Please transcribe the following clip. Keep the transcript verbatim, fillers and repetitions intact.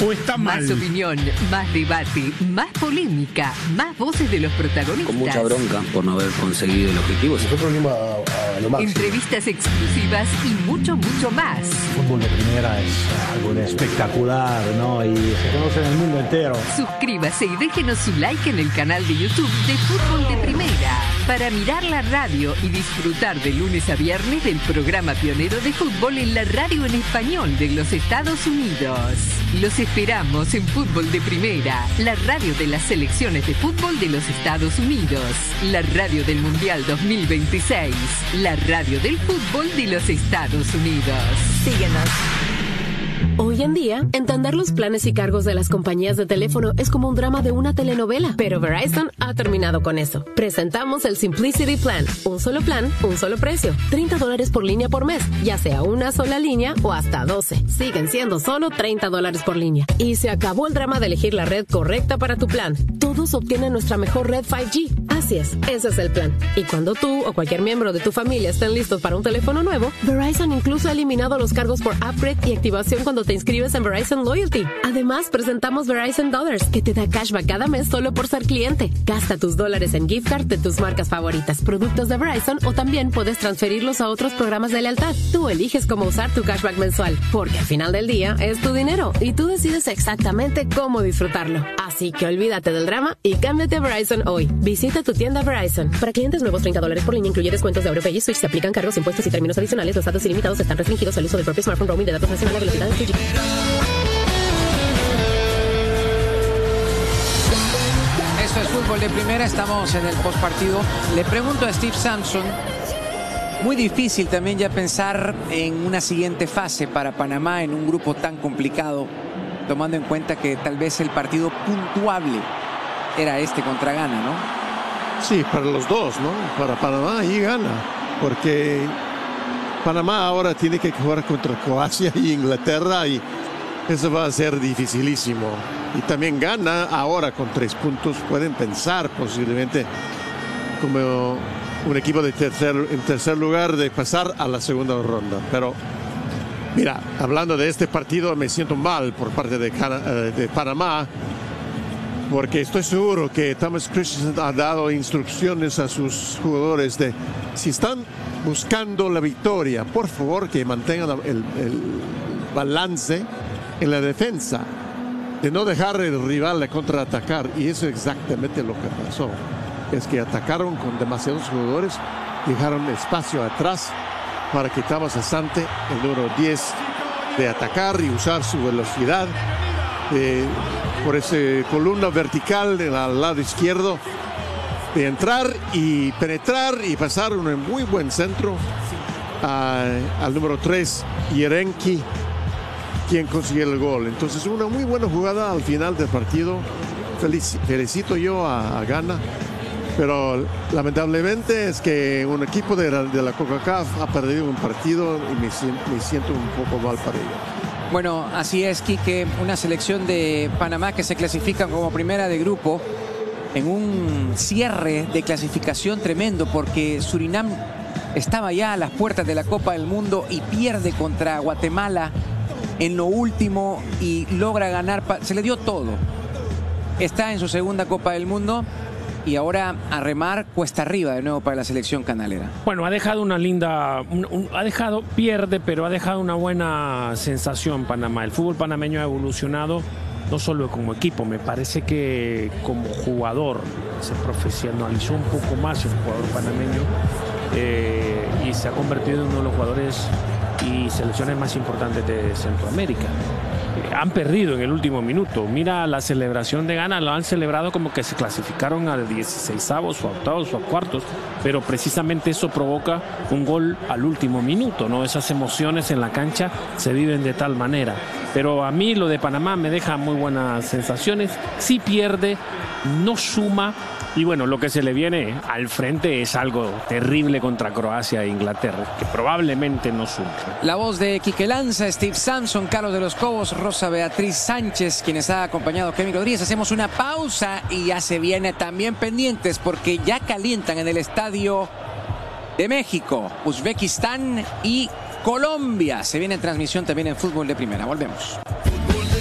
¿O está mal? Más opinión, más debate, más polémica, más voces de los protagonistas. Con mucha bronca por no haber conseguido el objetivo. Nosotros venimos a, a lo máximo. Entrevistas exclusivas y mucho, mucho más. El fútbol de primera es algo de espectacular, ¿no? Y se conoce en el mundo entero. Suscríbase y déjenos su like en el canal de YouTube de Fútbol de Primera para mirar la radio y disfrutar de lunes a viernes del programa pionero de fútbol en la radio en español de los Estados Unidos. Los esperamos en Fútbol de Primera, la radio de las selecciones de fútbol de los Estados Unidos, la radio del Mundial dos mil veintiséis, la radio del fútbol de los Estados Unidos. Síguenos. Hoy en día, entender los planes y cargos de las compañías de teléfono es como un drama de una telenovela, pero Verizon ha terminado con eso. Presentamos el Simplicity Plan, un solo plan, un solo precio, treinta dólares por línea por mes, ya sea una sola línea o hasta doce. Siguen siendo solo treinta dólares por línea. Y se acabó el drama de elegir la red correcta para tu plan. Todos obtienen nuestra mejor red cinco G. Así es, ese es el plan. Y cuando tú o cualquier miembro de tu familia estén listos para un teléfono nuevo, Verizon incluso ha eliminado los cargos por upgrade y activación cuando te inscribes en Verizon Loyalty. Además, presentamos Verizon Dollars, que te da cashback cada mes solo por ser cliente. Gasta tus dólares en gift card de tus marcas favoritas, productos de Verizon, o también puedes transferirlos a otros programas de lealtad. Tú eliges cómo usar tu cashback mensual, porque al final del día es tu dinero y tú decides exactamente cómo disfrutarlo. Así que olvídate del drama y cámbiate a Verizon hoy. Visita tu tienda Verizon. Para clientes nuevos, treinta dólares por línea, incluye descuentos de AuroPay y Switch. Se aplican cargos, impuestos y términos adicionales. Los datos ilimitados están restringidos al uso del propio smartphone. Roaming de datos nacionales a velocidad de tres G. Esto es Fútbol de Primera, estamos en el postpartido. Le pregunto a Steve Sampson, muy difícil también ya pensar en una siguiente fase para Panamá en un grupo tan complicado, tomando en cuenta que tal vez el partido puntuable era este contra Ghana, ¿no? Sí, para los dos, ¿no? Para Panamá y Ghana, porque Panamá ahora tiene que jugar contra Croacia y Inglaterra y eso va a ser dificilísimo. Y también Ghana ahora con tres puntos pueden pensar posiblemente como un equipo de tercer, en tercer lugar de pasar a la segunda ronda. Pero mira, hablando de este partido me siento mal por parte de, de Panamá, porque estoy seguro que Thomas Christensen ha dado instrucciones a sus jugadores de si están buscando la victoria, por favor que mantengan el, el balance en la defensa, de no dejar al rival de contraatacar. Y eso es exactamente lo que pasó. Es que atacaron con demasiados jugadores, dejaron espacio atrás para que Thomas Asante, el número diez, de atacar y usar su velocidad eh, por esa columna vertical al lado izquierdo, de entrar y penetrar y pasar un muy buen centro a, al número tres, Yerenki, quien consiguió el gol. Entonces una muy buena jugada al final del partido. Felic, felicito yo a, a Ghana, pero lamentablemente es que un equipo de la, de la CONCACAF ha perdido un partido y me, me siento un poco mal para ello. Bueno, así es, Quique, una selección de Panamá que se clasifica como primera de grupo en un cierre de clasificación tremendo, porque Surinam estaba ya a las puertas de la Copa del Mundo y pierde contra Guatemala en lo último y logra ganar, se le dio todo. Está en su segunda Copa del Mundo y ahora a remar cuesta arriba de nuevo para la selección canalera. Bueno, ha dejado una linda, un, un, ha dejado, pierde, pero ha dejado una buena sensación Panamá. El fútbol panameño ha evolucionado, no solo como equipo, me parece que como jugador se profesionalizó un poco más el jugador panameño eh, y se ha convertido en uno de los jugadores y selecciones más importantes de Centroamérica. Eh, han perdido en el último minuto. Mira la celebración de Ghana, lo han celebrado como que se clasificaron al dieciseisavos o a octavos o a cuartos, pero precisamente eso provoca un gol al último minuto, ¿no? Esas emociones en la cancha se viven de tal manera. Pero a mí lo de Panamá me deja muy buenas sensaciones. Sí pierde, no suma. Y bueno, lo que se le viene al frente es algo terrible contra Croacia e Inglaterra, que probablemente no suma. La voz de Quique Lanza, Steve Sampson, Carlos de los Cobos, Rosa Beatriz Sánchez, quienes ha acompañado a Kevin Rodríguez. Hacemos una pausa y ya se viene también pendientes porque ya calientan en el Estadio de México, Uzbekistán y Colombia. Se viene transmisión también en Fútbol de Primera. Volvemos.